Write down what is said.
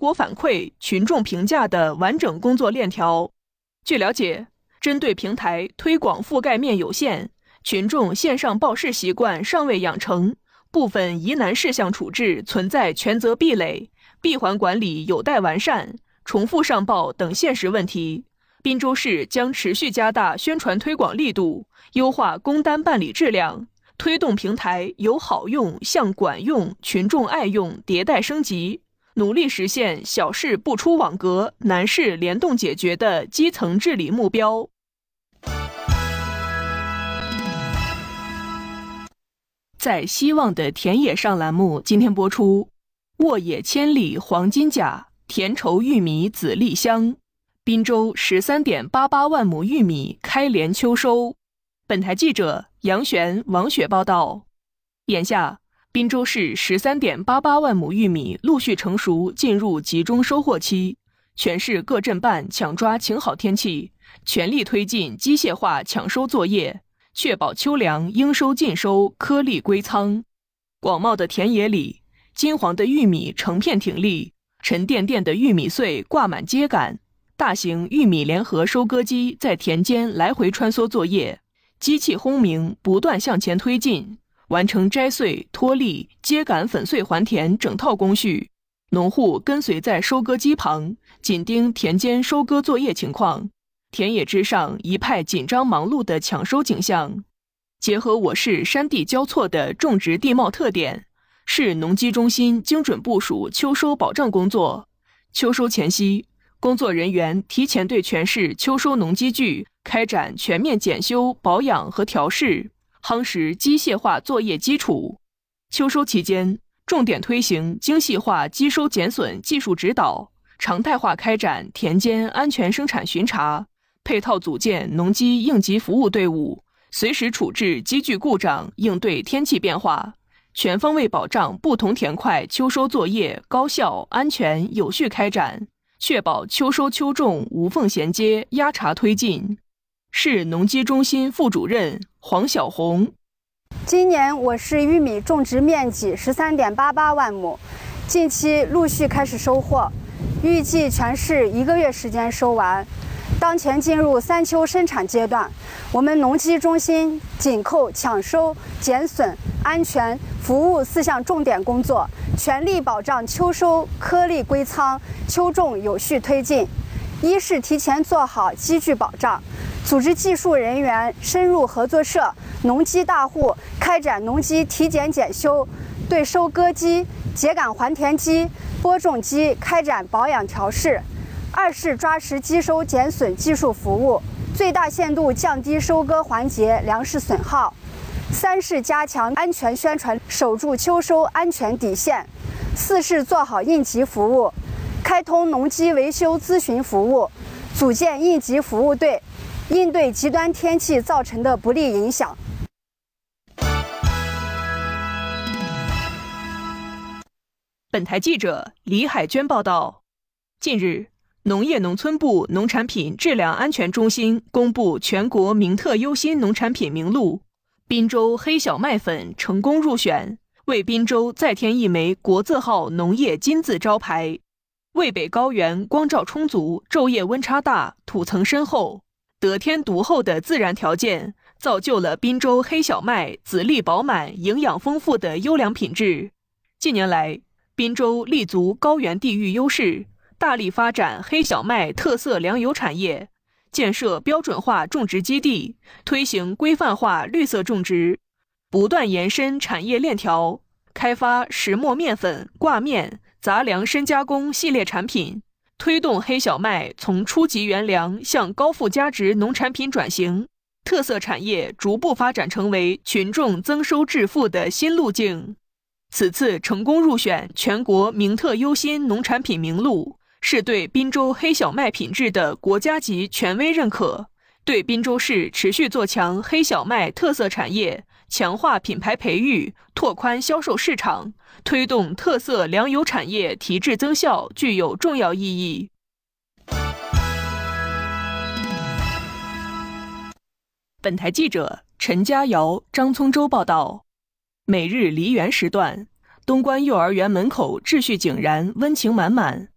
果反馈、群众评价的完整工作链条。据了解，针对平台推广覆盖面有限，群众线上报事习惯尚未养成，部分疑难事项处置存在权责壁垒、闭环管理有待完善、重复上报等现实问题，滨州市将持续加大宣传推广力度，优化工单办理质量，推动平台由好用向管用、群众爱用迭代升级，努力实现小事不出网格、难事联动解决的基层治理目标。在希望的田野上栏目今天播出，沃野千里黄金甲，田畴玉米籽粒香。滨州13.88万亩玉米开镰秋收。本台记者杨璇、王雪报道。眼下，滨州市13.88万亩玉米陆续成熟，进入集中收获期。全市各镇办抢抓晴好天气，全力推进机械化抢收作业，确保秋粮应收尽收，颗粒归仓。广袤的田野里，金黄的玉米成片挺立，沉甸甸的玉米穗挂满秸秆。大型玉米联合收割机在田间来回穿梭作业，机器轰鸣，不断向前推进，完成摘穗、脱粒、秸秆粉碎还田整套工序。农户跟随在收割机旁，紧盯田间收割作业情况，田野之上一派紧张忙碌的抢收景象。结合我市山地交错的种植地貌特点，市农机中心精准部署秋收保障工作。秋收前夕，工作人员提前对全市秋收农机具开展全面检修、保养和调试，夯实机械化作业基础。秋收期间，重点推行精细化机收减损技术指导，常态化开展田间安全生产巡查，配套组建农机应急服务队伍，随时处置机具故障，应对天气变化，全方位保障不同田块秋收作业高效、安全、有序开展，确保秋收秋种无缝衔接、压茬推进。市农机中心副主任黄小红。 今年我市玉米种植面积13.88万亩，近期陆续开始收获，预计全市1个月时间收完。当前进入3秋生产阶段，我们农机中心紧扣抢收、减损、安全、服务4项重点工作，全力保障秋收颗粒归仓、秋种有序推进。一是提前做好机具保障，组织技术人员深入合作社、农机大户开展农机体检检修，对收割机、秸秆还田机、播种机开展保养调试。二是抓实机收减损技术服务，最大限度降低收割环节粮食损耗。三是加强安全宣传，守住秋收安全底线。四是做好应急服务，开通农机维修咨询服务，组建应急服务队，应对极端天气造成的不利影响。 本台记者李海娟报道。近日，农业农村部农产品质量安全中心公布全国名特优新农产品名录，滨州黑小麦粉成功入选，为滨州再添一枚国字号农业金字招牌。渭北高原光照充足，昼夜温差大，土层深厚，得天独厚的自然条件，造就了滨州黑小麦籽粒饱满、营养丰富的优良品质。近年来，滨州立足高原地域优势，大力发展黑小麦特色粮油产业，建设标准化种植基地，推行规范化绿色种植，不断延伸产业链条，开发石磨面粉、挂面、杂粮深加工系列产品，推动黑小麦从初级原粮向高附加值农产品转型，特色产业逐步发展成为群众增收致富的新路径。此次成功入选全国名特优新农产品名录，是对滨州黑小麦品质的国家级权威认可，对滨州市持续做强黑小麦特色产业、强化品牌培育、拓宽销售市场、推动特色粮油产业提质增效具有重要意义。本台记者陈佳瑶、张聪洲报道。每日梨园时段，东关幼儿园门口秩序井然，温情满满。